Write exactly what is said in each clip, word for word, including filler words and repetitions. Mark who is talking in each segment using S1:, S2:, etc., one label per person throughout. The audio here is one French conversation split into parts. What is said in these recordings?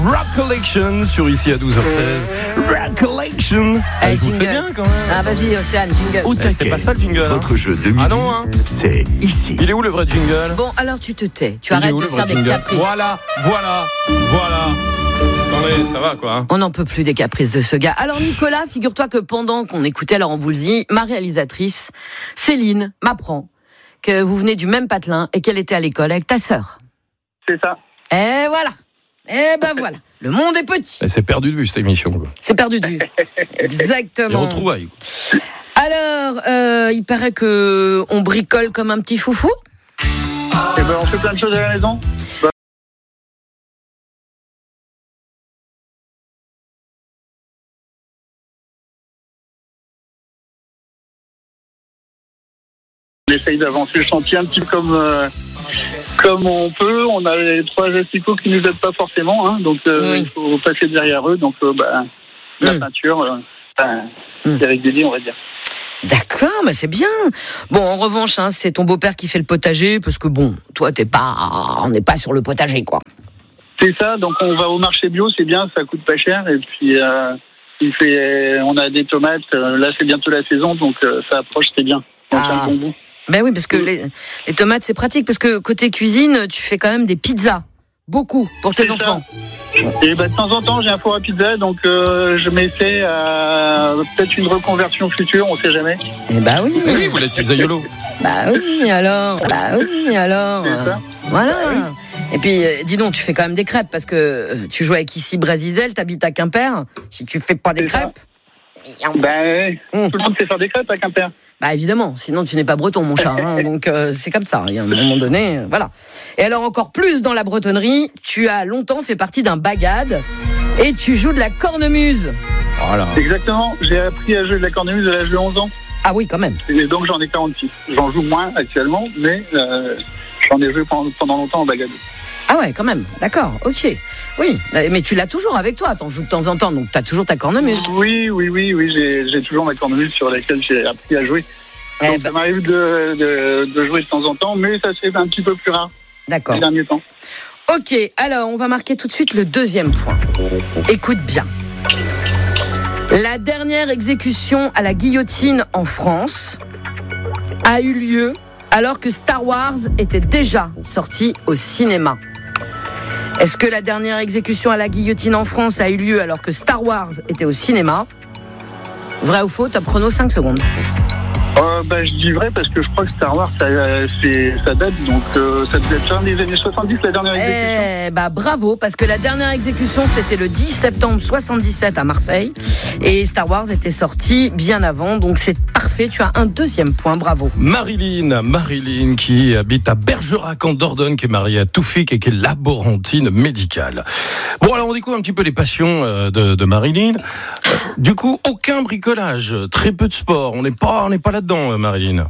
S1: Recollection sur ici à douze heures seize. Recollection.
S2: Allez,
S1: ah, je vous fais bien quand même.
S2: Ah, vas-y, Océane, jingle.
S1: Eh, c'était pas ça le jingle.
S3: Votre
S1: hein.
S3: jeu de midi,
S1: Ah non, hein.
S3: c'est ici.
S1: Il est où le vrai jingle?
S2: Bon, alors tu te tais. Tu
S1: Il est
S2: arrêtes
S1: où,
S2: de
S1: le
S2: faire
S1: vrai
S2: des
S1: jingle
S2: caprices.
S1: Voilà, voilà, voilà. Attendez, ça va quoi. Hein.
S2: On n'en peut plus des caprices de ce gars. Alors Nicolas, figure-toi que pendant qu'on écoutait Laurent Voulzy, ma réalisatrice, Céline, m'apprend que vous venez du même patelin et qu'elle était à l'école avec ta sœur.
S4: C'est ça.
S2: Et voilà. Et ben voilà. Le monde est petit.
S1: C'est perdu de vue cette émission. Quoi.
S2: C'est perdu de vue.
S1: Les
S2: Exactement.
S1: retrouvailles. Quoi.
S2: Alors, euh, il paraît que on bricole comme un petit foufou.
S4: Et ben, on fait plein de choses à la maison. Bah. On essaye d'avancer le chantier un petit peu comme, euh, comme on peut. On a les trois asticots qui nous aident pas forcément, hein, donc euh,
S2: Oui.
S4: il faut passer derrière eux. Donc, euh, bah, la
S2: Mm.
S4: peinture, euh, bah,
S2: Mm.
S4: c'est régulier, on va dire.
S2: D'accord, mais c'est bien. Bon, en revanche, hein, c'est ton beau-père qui fait le potager, parce que bon, toi, t'es pas, on n'est pas sur le potager, quoi.
S4: C'est ça, donc on va au marché bio, c'est bien, ça coûte pas cher. Et puis, euh, il fait, on a des tomates, euh, là c'est bientôt la saison, donc euh, ça approche, c'est bien. On tient
S2: Ah.
S4: le bon bout.
S2: Ben oui, parce que les, les tomates, c'est pratique, parce que côté cuisine, tu fais quand même des pizzas. Beaucoup, pour tes
S4: C'est ça.
S2: enfants.
S4: Et bah, de temps en temps, j'ai un four à pizza, donc euh, je m'essaie à peut-être une reconversion future, on sait jamais.
S2: Eh ben oui.
S1: Eh oui, vous l'êtes pizzaïolo.
S2: Bah oui, alors. Bah oui, alors.
S4: C'est ça.
S2: Voilà. Et puis, euh, dis donc, tu fais quand même des crêpes, parce que euh, tu joues avec ici Brasizel, t'habites à Quimper. Si tu fais pas des
S4: C'est ça.
S2: crêpes.
S4: Ben, ouais,
S2: Mmh.
S4: tout le monde sait faire des crêpes à Quimper.
S2: Bah évidemment, sinon tu n'es pas breton, mon chat. Hein, donc euh, c'est comme ça. Il y a un moment donné, euh, voilà. Et alors encore plus dans la bretonnerie, tu as longtemps fait partie d'un bagad et tu joues de la cornemuse.
S1: Voilà.
S4: Exactement, j'ai appris à jouer de la cornemuse à l'âge de onze ans.
S2: Ah oui, quand même.
S4: Et donc j'en ai quarante-six. J'en joue moins actuellement, mais euh, j'en ai joué pendant, pendant longtemps en bagade.
S2: Ah ouais, quand même. D'accord. Ok. Oui, mais tu l'as toujours avec toi. T'en joues de temps en temps, donc t'as toujours ta cornemuse.
S4: Oui, oui, oui, oui, j'ai, j'ai toujours ma cornemuse sur laquelle j'ai appris à jouer.
S2: Eh
S4: Donc
S2: ben.
S4: ça m'arrive de, de, de jouer de temps en temps, mais ça se fait un petit peu plus rare
S2: D'accord.
S4: ces derniers temps.
S2: Ok. Alors on va marquer tout de suite le deuxième point. Écoute bien. La dernière exécution à la guillotine en France a eu lieu alors que Star Wars était déjà sorti au cinéma. Est-ce que la dernière exécution à la guillotine en France a eu lieu alors que Star Wars était au cinéma? Vrai ou faux? Top chrono, cinq secondes.
S4: Euh, bah, je dis vrai parce que je crois que Star Wars, ça, c'est, ça date, donc euh, ça devait être fin des années soixante-dix, la dernière exécution.
S2: Eh bah bravo, parce que la dernière exécution c'était le dix septembre soixante-dix-sept à Marseille et Star Wars était sorti bien avant, donc c'est parfait, tu as un deuxième point, bravo.
S1: Marilyn, Marilyn qui habite à Bergerac en Dordogne, qui est mariée à Toufik et qui est laborantine médicale. Bon, alors on découvre un petit peu les passions euh, de, de Marilyn. Euh, du coup, aucun bricolage, très peu de sport. On n'est pas, on n'est pas là-dedans, euh, Marilyn.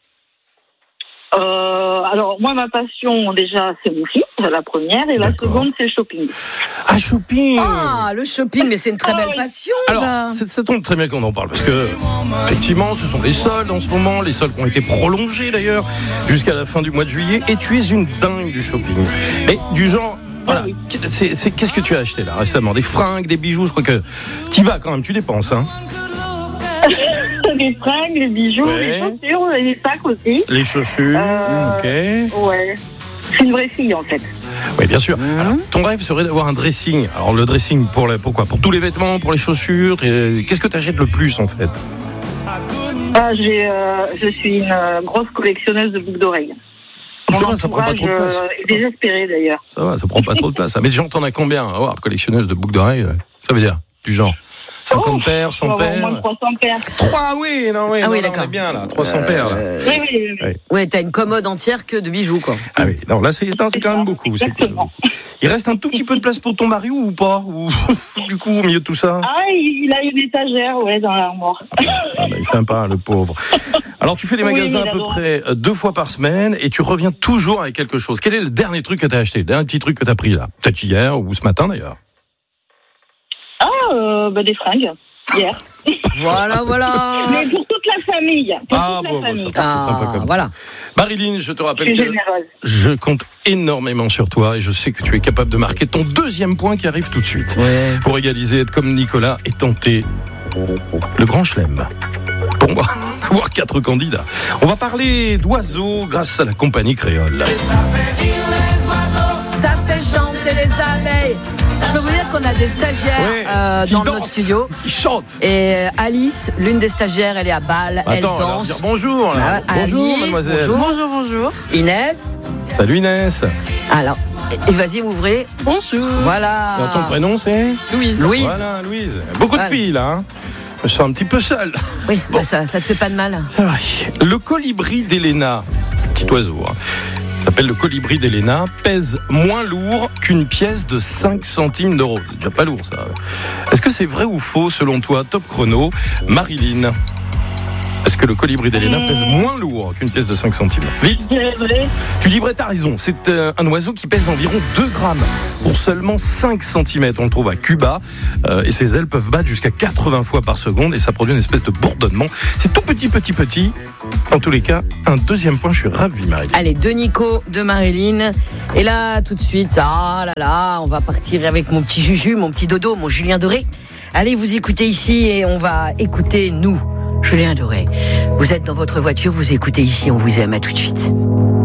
S5: Euh, alors, moi, ma passion, déjà, c'est mon fils, la première, et la
S1: D'accord.
S5: seconde, c'est le shopping.
S1: Ah, shopping.
S2: Ah, le shopping, mais c'est une très belle passion,
S1: Alors,
S2: ça.
S1: c'est- ça tombe très bien qu'on en parle parce que, effectivement, ce sont les soldes en ce moment, les soldes qui ont été prolongés d'ailleurs jusqu'à la fin du mois de juillet. Et tu es une dingue du shopping. Et du genre, voilà, c'est, c'est- qu'est-ce que tu as acheté là récemment? Des fringues, des bijoux, je crois que t'y vas quand même, tu dépenses, hein.
S5: Les fringues, les bijoux,
S1: Ouais.
S5: les chaussures, et les sacs aussi.
S1: Les chaussures,
S5: Euh,
S1: ok.
S5: Ouais. C'est une vraie fille, en fait.
S1: Oui, bien sûr.
S2: Mhm.
S1: Alors, ton rêve serait d'avoir un dressing. Alors, le dressing, pour, la, pour quoi? Pour tous les vêtements, pour les chaussures. t'es- Qu'est-ce que tu achètes le plus en fait?
S5: Ah, j'ai, euh, je suis une euh, grosse collectionneuse de boucles d'oreilles.
S1: Ça
S5: Mon
S1: va, ça prend pas trop de
S5: entourage,
S1: place.
S5: euh, est désespéré, d'ailleurs.
S1: Ça va, ça prend pas trop de place. Mais genre, t'en as combien? À voir, collectionneuse de boucles d'oreilles, euh, ça veut dire du genre cinquante
S5: Oh,
S1: paires,
S5: On
S1: cent
S5: va avoir au
S1: paires.
S5: moins de trois cents paires.
S1: trois, oui, non, oui,
S2: Ah
S1: non,
S2: oui,
S1: là, on
S2: d'accord.
S1: est bien là, trois cents paires là.
S5: Oui, oui, oui.
S1: Oui.
S2: Ouais, t'as une commode entière que de bijoux, quoi.
S1: Ah oui, non, là c'est, non, c'est quand même beaucoup. C'est-
S5: Exactement.
S1: Il reste un tout petit peu de place pour ton mari ou pas? Ou du coup, au milieu de tout ça?
S5: Ah, il, il a une étagère, ouais, dans l'armoire.
S1: Ah bah, il est sympa, le pauvre. Alors, tu fais les
S5: Oui,
S1: magasins
S5: mais
S1: à peu
S5: d'abord.
S1: près euh, deux fois par semaine et tu reviens toujours avec quelque chose. Quel est le dernier truc que tu as acheté? Le dernier petit truc que tu as pris là? Peut-être hier ou ce matin d'ailleurs.
S5: Ah, euh, bah, des fringues, hier.
S2: Voilà, voilà.
S5: Mais pour toute la famille. Pour
S1: Ah
S5: toute
S1: bon,
S5: la
S1: bon,
S5: famille.
S1: ça, c'est sympa
S2: Ah,
S1: comme ça.
S2: voilà.
S1: Marilyn, je te rappelle
S5: Je suis
S1: que
S5: généreuse.
S1: je compte énormément sur toi et je sais que tu es capable de marquer ton deuxième point qui arrive tout de suite.
S2: Ouais.
S1: Pour égaliser, être comme Nicolas et tenter le grand chelem. Pour moi, avoir quatre candidats. On va parler d'oiseaux grâce à la compagnie créole.
S2: Ça fait chanter les abeilles. Je peux vous dire qu'on a des stagiaires
S1: Ouais,
S2: euh,
S1: qui
S2: dans
S1: dansent,
S2: notre studio.
S1: qui chantent.
S2: Et euh, Alice, l'une des stagiaires, elle est à Bâle,
S1: Attends,
S2: elle
S1: on va leur
S2: danse.
S1: dire bonjour. Là.
S2: Ah,
S1: bonjour,
S2: Alice,
S1: mademoiselle.
S2: bonjour.
S3: Bonjour, bonjour.
S2: Inès.
S1: Salut Inès.
S2: Alors, et, et vas-y, ouvrez.
S3: Bonjour.
S2: Voilà.
S1: Alors, ton prénom c'est
S3: Louise.
S2: Louise.
S1: Voilà, Louise. Beaucoup de
S2: Voilà.
S1: filles là. Hein. Je suis un petit peu seul.
S2: Oui, bah, ça, ça te fait pas de mal.
S1: C'est vrai. Le colibri d'Elena, petit oiseau, hein, s'appelle le colibri d'Elena, pèse moins lourd qu'une pièce de cinq centimes d'euros. C'est déjà pas lourd ça. Est-ce que c'est vrai ou faux selon toi, top chrono, Marilyn? Est-ce que le colibri d'Elena pèse moins lourd qu'une pièce de cinq centimes? Vite.
S5: C'est vrai.
S1: Tu dis vrai, t'as raison. C'est euh, un oiseau qui pèse environ deux grammes pour seulement cinq centimètres. On le trouve à Cuba euh, et ses ailes peuvent battre jusqu'à quatre-vingts fois par seconde et ça produit une espèce de bourdonnement. C'est tout petit, petit, petit. En tous les cas, un deuxième point. Je suis ravi, Marie.
S2: Allez, de Nico, de Marilyn. Et là, tout de suite, ah là là, on va partir avec mon petit Juju, mon petit dodo, mon Julien Doré. Allez, vous écoutez ici et on va écouter nous, Julien Doré. Vous êtes dans votre voiture, vous écoutez ici, on vous aime. À tout de suite.